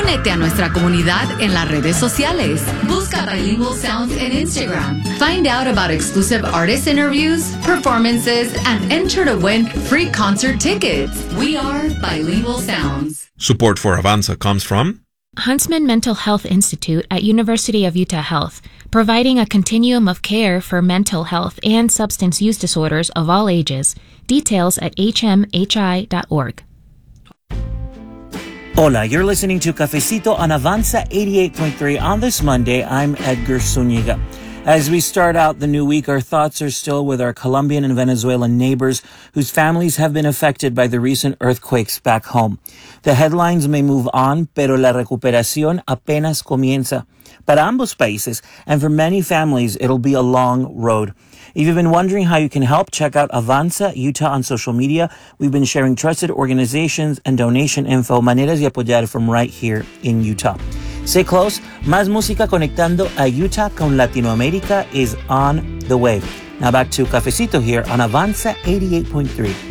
Únete a nuestra comunidad en las redes sociales. Busca Bilingual Sounds en Instagram. Find out about exclusive artist interviews, performances, and enter to win free concert tickets. We are Bilingual Sounds. Support for Avanza comes from Huntsman Mental Health Institute at University of Utah Health, providing a continuum of care for mental health and substance use disorders of all ages. Details at hmhi.org. Hola, you're listening to Cafecito on Avanza 88.3. On this Monday, I'm Edgar Zuniga. As we start out the new week, our thoughts are still with our Colombian and Venezuelan neighbors whose families have been affected by the recent earthquakes back home. The headlines may move on, pero la recuperación apenas comienza. Para ambos países, and for many families, it'll be a long road. If you've been wondering how you can help, check out Avanza Utah on social media. We've been sharing trusted organizations and donation info, maneras de apoyar from right here in Utah. Stay close. Más música conectando a Utah con Latinoamérica is on the way. Now back to Cafecito here on Avanza 88.3.